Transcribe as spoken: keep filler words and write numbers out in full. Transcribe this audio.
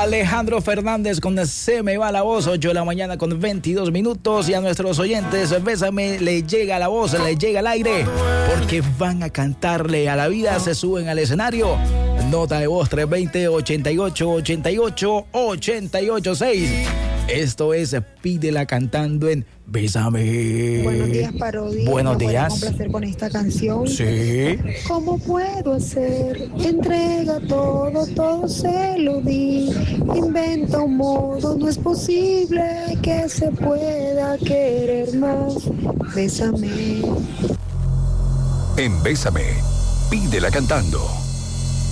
Alejandro Fernández con Se me va la voz, ocho de la mañana con veintidós minutos. Y a nuestros oyentes, Bésame, le llega la voz, le llega el aire, porque van a cantarle a la vida, se suben al escenario. Nota de voz tres dos cero, ochenta y ocho, ochenta y ocho, ochenta y ocho seis. Esto es Pídela cantando en Bésame. Buenos días, Parodia. Buenos ¿Me días. pueden complacer con esta canción? Sí. ¿Cómo puedo hacer? Entrega todo, todo se lo di. Inventa un modo, no es posible que se pueda querer más. Bésame. En Bésame, Pídela cantando.